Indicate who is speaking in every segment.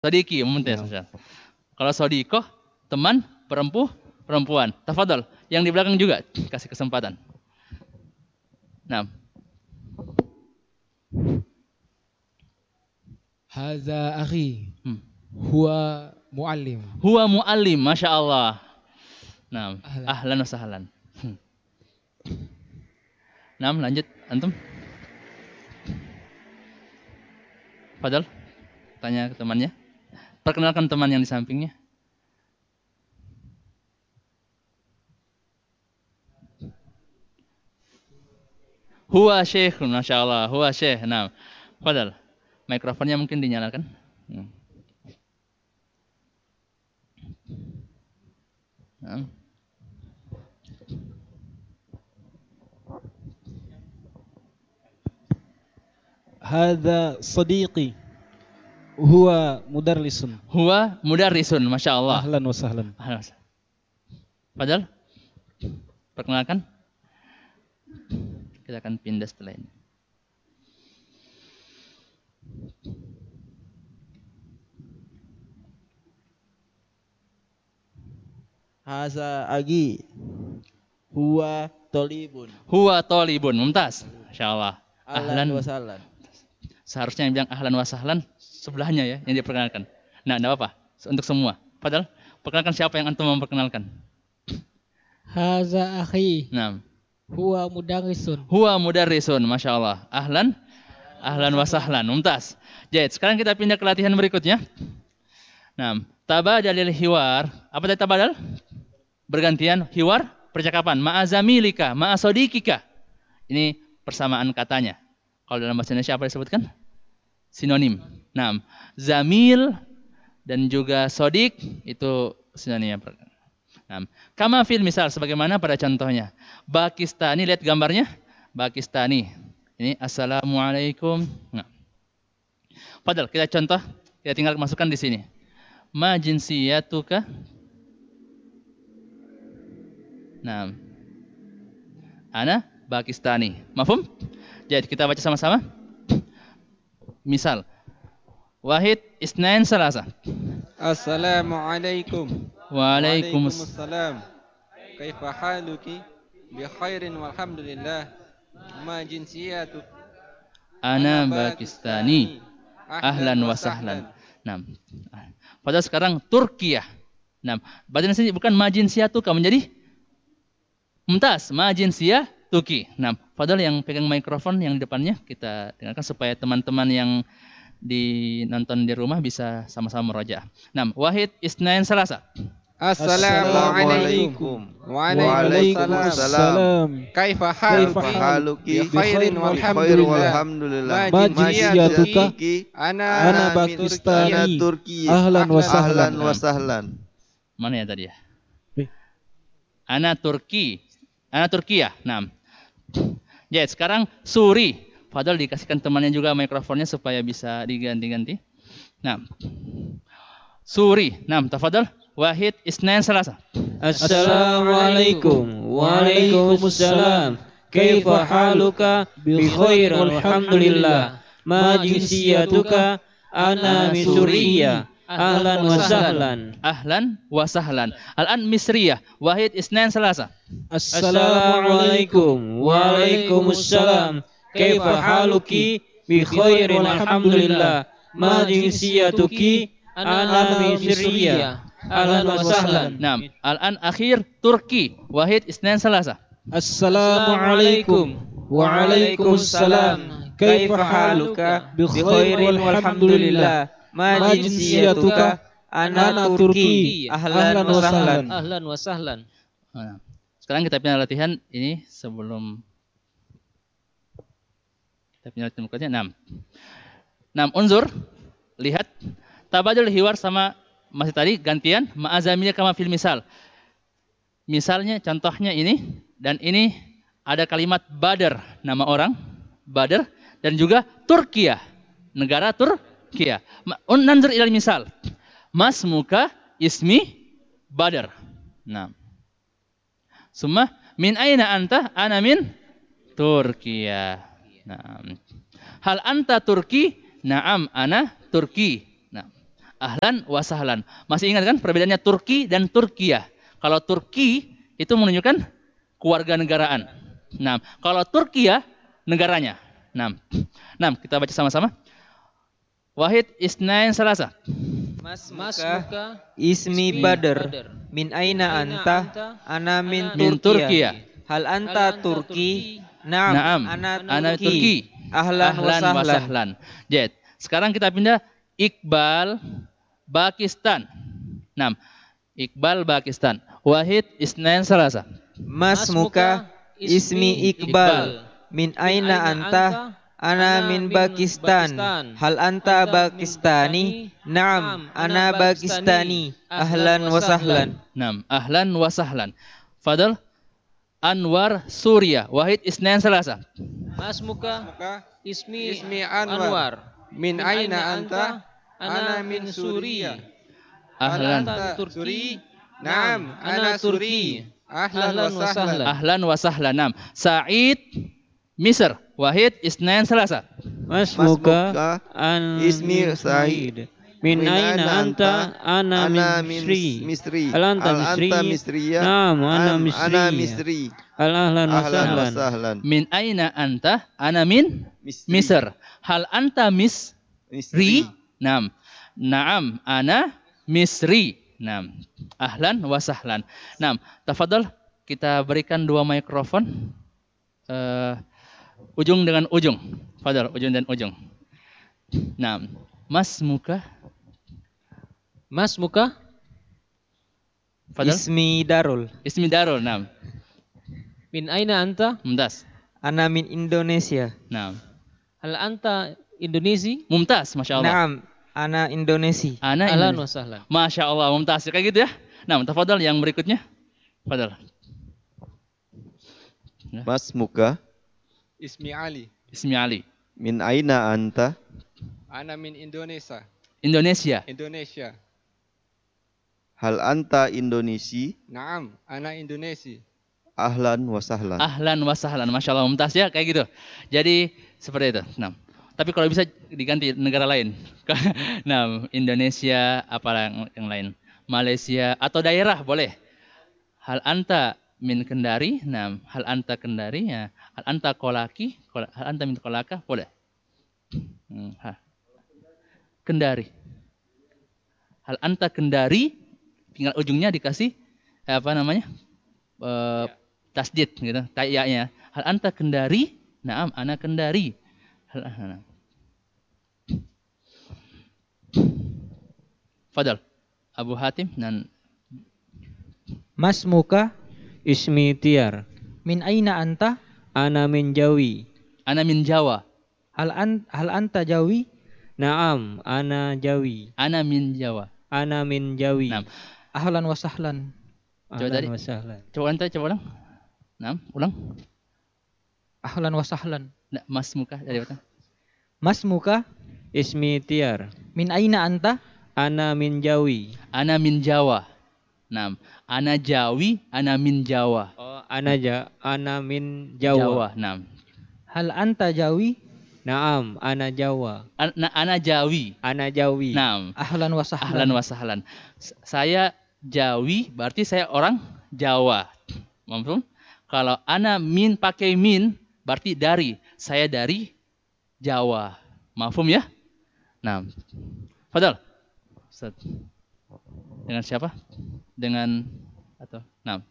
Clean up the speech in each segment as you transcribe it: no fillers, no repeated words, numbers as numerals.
Speaker 1: Sodiki, mumtaz. Kalau sodikoh, teman perempuan. Tafadhol. Yang di belakang juga kasih kesempatan. Nah.
Speaker 2: Hadza akhi. Huwa muallim.
Speaker 1: Huwa muallim, Masya Allah. Nah, ahlan wa sahlan. Nah, lanjut antum. Fadal, tanya ke temannya. Perkenalkan teman yang di sampingnya. Huwa syekhun, Masya Allah. Huwa syekh. Nah, Fadal, mikrofonnya mungkin dinyalakan. Nah.
Speaker 2: Hadza sadiqi. Huwa mudarrisun.
Speaker 1: Huwa mudarrisun, Masya Allah.
Speaker 2: Ahlan wa sahlan.
Speaker 1: Fadal, perkenalkan. Kita akan pindah setelah ini.
Speaker 3: Haza agi. Huwa tolibun.
Speaker 1: Huwa tolibun. Mumtaz. Masya Allah.
Speaker 3: Ahlan wa sahlan.
Speaker 1: Seharusnya yang bilang ahlan wa sahlan sebelahnya ya yang diperkenalkan. Nah, enggak apa-apa. Untuk semua. Padahal perkenalkan siapa yang antum memperkenalkan.
Speaker 4: Haza akhi.
Speaker 1: Nah.
Speaker 4: Huwa mudarrisun.
Speaker 1: Huwa mudarrisun. Masya Allah. Ahlan wa sahlan. Mumtaz. Jadi sekarang kita pindah ke latihan berikutnya. Nah, tabadalil hiwar. Apa tadi tabadal? Bergantian hiwar, percakapan. Ma'azamilika, ma'asodikika. Ini persamaan katanya. Kalau dalam bahasa Indonesia apa disebutkan? Sinonim. Nah, zamil dan juga sodik itu sinonim. Nah, kama fil misal sebagaimana pada contohnya. Bakistani, lihat gambarnya. Bakistani. Ini assalamualaikum. Nah. Padahal kita contoh, kita tinggal masukkan di sini. Ma jinsiyatuka? Nah. Ana Bakistani. Mafhum? Jadi kita baca sama-sama. Misal. Wahid, isnain, salasa.
Speaker 5: Assalamualaikum.
Speaker 1: Waalaikumsalam.
Speaker 5: Kaifa haluki? Bi khairin walhamdulillah. Ma jinsiyatuk?
Speaker 1: Ana Pakistani. Ahlan wa sahlan. Nah. Pada sekarang Turkiya. Nah, baca sini bukan ma jinsiyatuka menjadi mumtaz, ma jinsiyatuki. Nah, padahal yang pegang mikrofon yang di depannya kita dengarkan supaya teman-teman yang nonton di rumah bisa sama-sama merajaah. Nah, wahid, isnain, salasa.
Speaker 5: Assalamualaikum. Waalaikumsalam. Kaifa haluki? Bi khairin walhamdulillah.
Speaker 2: Ma jinsiyatuka? Ana Pakistani. Ahlan wa sahlan.
Speaker 1: Mana ya tadi ya? Ana Turkiya. Nah. Jadi sekarang Suri. Padahal dikasihkan temannya juga mikrofonnya supaya bisa diganti-ganti. Nah. Suri. Nah, tafadhal. Wahid, isnain, salasa.
Speaker 6: Assalamualaikum. Waalaikumsalam. Kaifa haluka? Bi khair walhamdulillah. Ma jinsiyatuka? Ana min Suriya. Ahlan wa sahlan.
Speaker 1: Ahlan wa sahlan. Al-an Misriyah. Wahid, isnain, salasa.
Speaker 6: Assalamualaikum. Waalaikumsalam. Kaifa haluki? Bi khair walhamdulillah. Ma jinsiyatuki? Ana min Suriya. Ahlan wa sahlan.
Speaker 1: Nah, al-an akhir Turki. Wahid, isnain, salasa.
Speaker 6: Assalamualaikum. Waalaikumsalam. Kaifa haluka? Bi khairin walhamdulillah. Ma jinsiyatuka? Ana Turki. Ahlan wa sahlan.
Speaker 4: Ahlan wa sahlan.
Speaker 1: Nah, sekarang kita pindah latihan ini sebelum kita pindah latihan berikutnya. 6. Unzur, lihat tabadul hiwar sama masih tadi gantian ma'azamilnya kama fil misal. Misalnya contohnya ini dan ini ada kalimat Badr, nama orang Badr, dan juga Turkiya, negara Turkiya. Nanzur ilal misal. Mas muka ismi Badr. Nah. Summa min aina anta? Ana min Turkiya. Nah. Hal anta Turki? Naam, ana Turki. Nah. Ahlan wa sahlan. Masih ingat kan perbedaannya Turki dan Turkiya? Kalau Turki itu menunjukkan kewarganegaraan. Nah, kalau Turkiya negaranya. Nah, kita baca sama-sama. Wahid isnain salasa.
Speaker 6: Masmuka ismi Badr. Min aina anta? Ana min
Speaker 1: Turkiya.
Speaker 6: Hal anta Turki?
Speaker 1: Naam. Ana Turki.
Speaker 6: Ahlan wa sahlan.
Speaker 1: Jet. Sekarang kita pindah Iqbal Pakistan. Nah, Iqbal Pakistan. Wahid isnain salasa.
Speaker 6: Masmuka ismi Iqbal. Min aina anta? Ana min Pakistan. Hal anta Pakistani? Naam, ana Pakistani. Ahlan wa sahlan.
Speaker 1: Naam, ahlan wa sahlan. Fadal Anwar Surya. Wahid isnain salasa.
Speaker 4: Masmuka ismi
Speaker 5: Anwar. Min aina anta? Ana min Suriya.
Speaker 1: Ahlan.
Speaker 5: Turki. Naam, ana Turki. Ahlan wa sahlan.
Speaker 1: Ahlan wa sahlan. Naam. Sa'id Misr. Wahid isnain salasa.
Speaker 6: Masmuka ismi Sa'id. Min aina anta? Ana min Misri. Hal anta Misriya? Naam, ana Misri. Ahlan wa sahlan.
Speaker 1: Min aina anta? Ana min Misr. Hal anta Misri? Naam. Naam, ana Misri. Naam. Ahlan wa sahlan. Naam, tafadhol kita berikan 2 mikrofon. Ujung dengan ujung. Fadhol, ujung dan ujung. Naam. Masmuka? Fadhol.
Speaker 6: Ismi Darul.
Speaker 1: Ismi Darul, naam.
Speaker 4: min aina anta?
Speaker 1: Mumtaz.
Speaker 6: Ana min Indonesia.
Speaker 1: Naam.
Speaker 4: Hal anta Indonesia?
Speaker 1: Mumtaz, Masya Allah.
Speaker 6: Naam, ana Indonesia.
Speaker 4: Ahlan wa sahlan.
Speaker 1: Masya Allah, mumtaz. Kayak gitu ya. Nah, tafadhol yang berikutnya. Fadhol.
Speaker 2: Masmuka
Speaker 5: Ismi Ali.
Speaker 1: Ismi Ali.
Speaker 2: min aina anta?
Speaker 5: Ana min Indonesia.
Speaker 1: Indonesia.
Speaker 2: Hal anta Indonesi?
Speaker 5: Naam, ana Indonesia.
Speaker 2: Ahlan wa sahlan.
Speaker 1: Ahlan wa sahlan. Masya Allah, mumtaz ya, kayak gitu. Jadi seperti itu. Nah, tapi kalau bisa diganti negara lain. Nah, Indonesia, apa yang lain? Malaysia atau daerah boleh. Hal anta min Kendari. Nah, hal anta Kendari ya. Hal anta Kolaki. Hal anta min Kolaka boleh. Kendari. Hal anta Kendari, tinggal ujungnya dikasih apa namanya? Tasdid gitu, tayanya. Hal anta Kendari? Naam, ana Kendari. Fadal. Abu Hatim dan
Speaker 6: Masmuka ismi Tiar.
Speaker 3: Min aina anta?
Speaker 6: Ana min Jawi.
Speaker 1: Ana min Jawa.
Speaker 3: Hal anta Jawi?
Speaker 6: Naam, ana Jawi.
Speaker 1: Ana min Jawa.
Speaker 6: Ana min Jawi.
Speaker 1: Naam.
Speaker 3: Ahlan wa sahlan.
Speaker 1: Coba tadi. Coba ulang. Naam, ulang.
Speaker 3: Ahlan wa sahlan.
Speaker 1: Nah, Masmuka dari mana?
Speaker 3: Masmuka
Speaker 6: ismi Tiar.
Speaker 3: min aina anta?
Speaker 6: Ana min Jawi.
Speaker 1: Ana min Jawa. Naam. Ana Jawi, ana min Jawa.
Speaker 6: Oh, ana min Jawa.
Speaker 1: Naam.
Speaker 3: Hal anta Jawi?
Speaker 6: Naam, ana Jawa.
Speaker 1: Ana Jawi.
Speaker 6: Ana Jawi.
Speaker 1: Naam.
Speaker 3: Ahlan wa sahlan.
Speaker 1: Ahlan wa sahlan. Saya Jawi, berarti saya orang Jawa. Mafhum? Kalau ana min pakai min, berarti dari. Saya dari Jawa. Mafhum ya? Nah. Fadal. Ustaz. Dengan siapa? Dengan atau nah.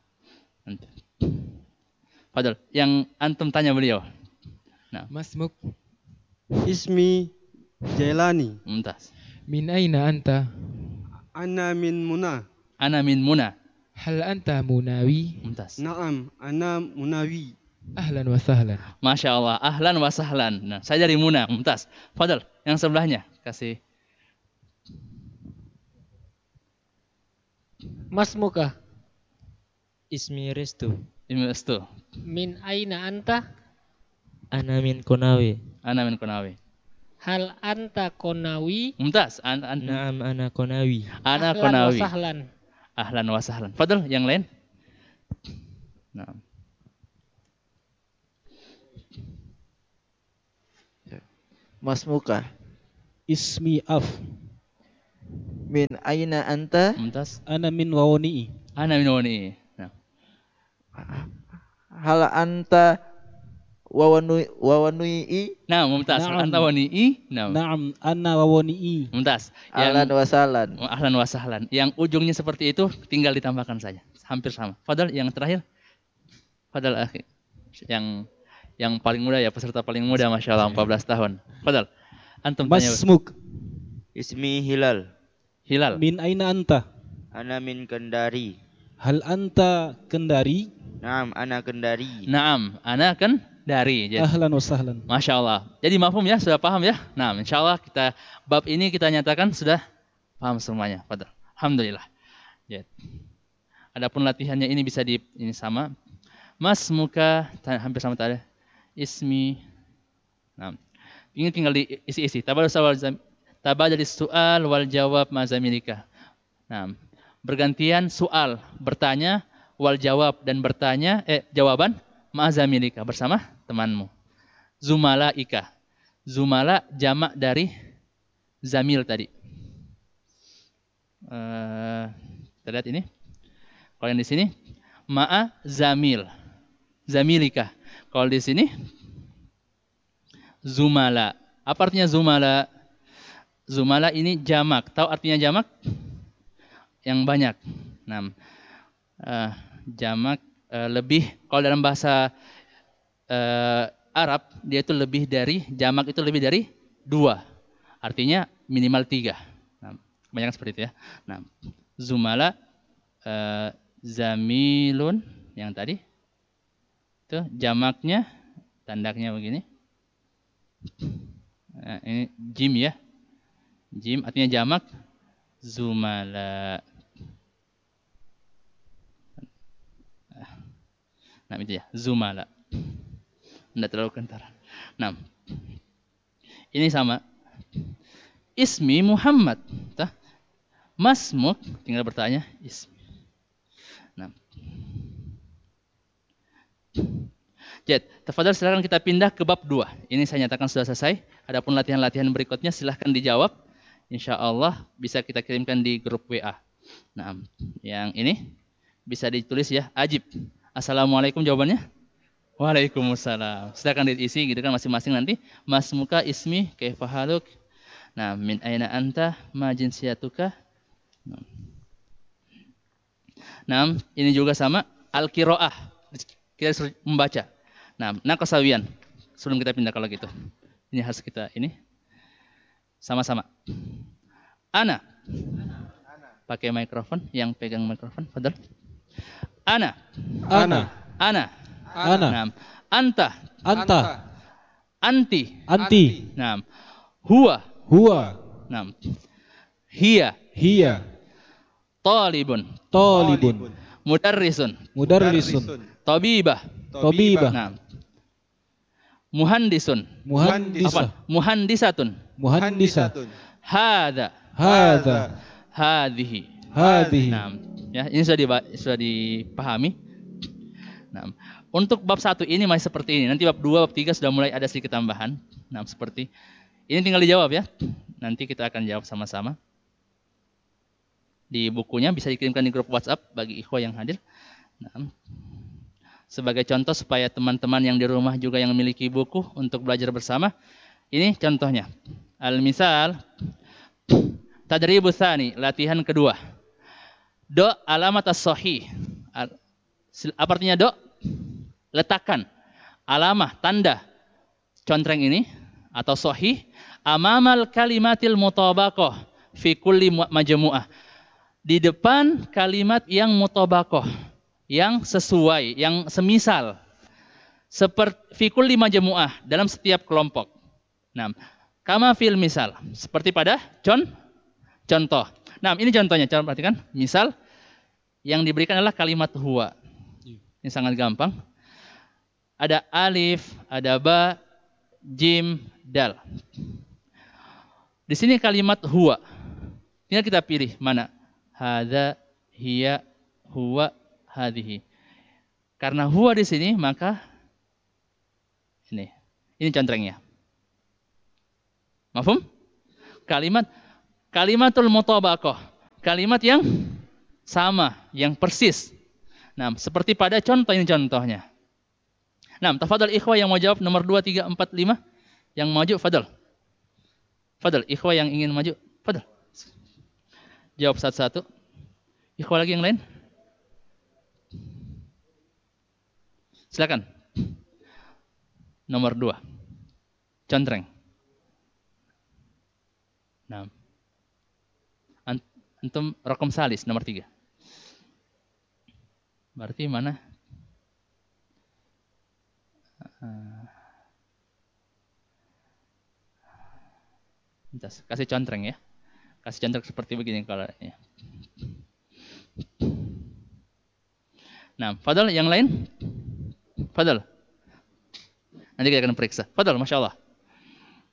Speaker 1: Fadal, yang antum tanya beliau. Nah.
Speaker 7: Masmuk ismi Jailani.
Speaker 1: Mumtaz.
Speaker 7: Min aina anta?
Speaker 5: Ana min Muna.
Speaker 1: Ana min Muna.
Speaker 7: Hal anta Munawi?
Speaker 1: Mumtaz.
Speaker 5: Naam, ana Munawi.
Speaker 7: Ahlan wa sahlan.
Speaker 1: Masya Allah, ahlan wa sahlan. Nah, saya dari Muna, Mumtaz. Fadal, yang sebelahnya kasih.
Speaker 4: Masmuka
Speaker 6: Ismi Restu.
Speaker 1: Ismi Restu.
Speaker 4: min aina anta?
Speaker 6: Ana min Konawi.
Speaker 1: Ana min Konawi.
Speaker 4: Hal anta Konawi?
Speaker 1: Mumtaz.
Speaker 6: Naam, ana Konawi.
Speaker 1: Ana
Speaker 4: Ahlan
Speaker 1: Konawi.
Speaker 4: wa sahlan.
Speaker 1: Ahlan wa sahlan. Fadal, yang lain. Nah.
Speaker 3: Masmuka
Speaker 2: Ismi Af.
Speaker 6: Min aina anta?
Speaker 1: Mumtaz.
Speaker 8: Ana min wawani'i.
Speaker 1: Ana min wani. Nah.
Speaker 6: Hal anta wawanui?
Speaker 1: Nah, mumtaz.
Speaker 8: Na'am.
Speaker 1: Anta wani'i. Nah.
Speaker 8: Na'am, ana wawani'i.
Speaker 1: Mumtaz.
Speaker 6: Ahlan wa sahlan.
Speaker 1: Ahlan wa sahlan. Yang ujungnya seperti itu tinggal ditambahkan saja. Hampir sama. Fadal yang terakhir. Fadal akhi. Yang paling muda ya, peserta paling muda, Masya Allah, 14 tahun. Fadal. Antum tanya.
Speaker 8: Masmuk.
Speaker 9: Ismi Hilal.
Speaker 1: Hilal.
Speaker 8: Min aina anta?
Speaker 9: Ana min Kendari.
Speaker 8: Hal anta Kendari?
Speaker 9: Naam, ana Kendari.
Speaker 1: Naam, ana kan dari. Jadi,
Speaker 8: Ahlan wa sahlan.
Speaker 1: Masya Allah. Jadi mafhum ya, sudah paham ya? Nah, insya Allah kita bab ini kita nyatakan sudah paham semuanya. Fadal. Alhamdulillah. Jadi, adapun latihannya ini bisa ini sama. Mas muka hampir sama tadi. Ismi. Nah, ini tinggal diisi-isi. Tabadal soal wal jawab mazamilika. Nah, bergantian soal bertanya, wal jawab dan bertanya jawaban mazamilika bersama temanmu. Zumalaika. Zumala jamak dari zamil tadi. Kita lihat ini. Kalau yang di sini ma'a zamil. Zamilika. Kalau di sini zumala. Apa artinya zumala? Zumala ini jamak. Tahu artinya jamak? Yang banyak. Nah, jamak lebih. Kalau dalam bahasa Arab dia itu lebih dari jamak itu lebih dari 2. Artinya minimal 3. Nah, kebanyakan seperti itu ya. Nah, zumala, zamilun yang tadi itu jamaknya tandaknya begini. Nah, ini jim ya. Jim artinya jamak zumala. Nah itu ya, zumala. Tidak terlalu kentara. Nah, ini sama. Ismi Muhammad. Masmuk, tinggal bertanya. Ismi. Nah. Jadi, tafadhal silakan kita pindah ke bab 2. Ini saya nyatakan sudah selesai. Adapun latihan-latihan berikutnya silahkan dijawab. Insya Allah bisa kita kirimkan di grup WA. Nah, yang ini bisa ditulis ya, ajib. Assalamualaikum jawabannya. Waalaikumsalam. Silakan diisi gitu kan masing-masing nanti. Mas muka ismi kaifa haluk. Nah, min aina anta ma jinsiyatuka. Nah, ini juga sama al-qiraah. Kita suruh membaca. Nah, naqasawiyan. Sebelum kita pindah kalau gitu. Ini harus kita ini sama-sama. Ana. Pakai mikrofon, yang pegang mikrofon, fadal. Ana.
Speaker 8: Ana.
Speaker 1: Ana.
Speaker 8: Ana.
Speaker 1: Nah, anta.
Speaker 8: Anta.
Speaker 1: Anti.
Speaker 8: Anti.
Speaker 1: Nah, huwa.
Speaker 8: Huwa.
Speaker 1: Nah, hiya.
Speaker 8: Hiya.
Speaker 1: Talibun.
Speaker 8: Talibun.
Speaker 1: Mudarrisun.
Speaker 8: Mudarrisun.
Speaker 1: Tabibah.
Speaker 8: Tabibah.
Speaker 1: Nah, muhandisun.
Speaker 8: Muhandisah.
Speaker 1: Muhandisatun.
Speaker 8: Muhandisah.
Speaker 1: Hada.
Speaker 8: Hada.
Speaker 1: Hadhihi.
Speaker 8: Hadhihi.
Speaker 1: Nah, ya, ini sudah dipahami. Nah, untuk bab 1 ini masih seperti ini. Nanti bab 2, bab 3 sudah mulai ada sedikit tambahan. Nah, seperti ini tinggal dijawab ya. Nanti kita akan jawab sama-sama. Di bukunya bisa dikirimkan di grup WhatsApp bagi ikhwah yang hadir. Nah, sebagai contoh supaya teman-teman yang di rumah juga yang memiliki buku untuk belajar bersama. Ini contohnya. Al-misal tadribus tsani, latihan kedua. Do alamat as-sahih. Apa artinya do? Letakkan alamah, tanda contreng ini atau sahih amamal kalimatil mutabaqah fi kulli majmu'ah. Di depan kalimat yang mutabaqah, yang sesuai, yang semisal. Seperti fi kulli majmu'ah, dalam setiap kelompok. Nah, kama fil misal, seperti pada contoh. Nah, ini contohnya, coba perhatikan. Misal yang diberikan adalah kalimat huwa. Ini sangat gampang. Ada alif, ada ba, jim, dal. Di sini kalimat huwa. Tinggal kita pilih mana. Hadza, hiya, huwa, hadhihi. Karena huwa di sini maka ini contrengnya. Mafhum? Kalimat Kalimatul mutabaqah. Kalimat yang sama, yang persis. Nah, seperti pada contoh ini contohnya. Nah, tafadhal ikhwah yang mau jawab nomor 2, 3, 4, 5. Yang maju, fadal. Fadal, ikhwah yang ingin maju, fadal. Jawab satu-satu. Ikhwah lagi yang lain? Silakan. Nomor 2. Contreng. Nah. Antum Rokom Salis nomor 3. Berarti mana? Kasih contreng ya. Kasih contreng seperti begini kalau ya. Nah, Fadal yang lain? Fadal. Nanti kita akan periksa. Fadal, Masya Allah.